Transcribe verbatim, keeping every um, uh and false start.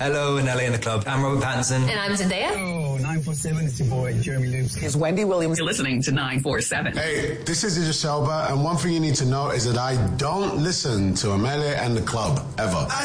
Hello, in L A in the Club. I'm Robert Pattinson. And I'm Zendaya. Oh, nine four seven, it's your boy, Jeremy Loops. Here's Wendy Williams. You're listening to nine four seven. Hey, this is Idris Elba, and one thing you need to know is that I don't listen to Amelia and the Club, ever.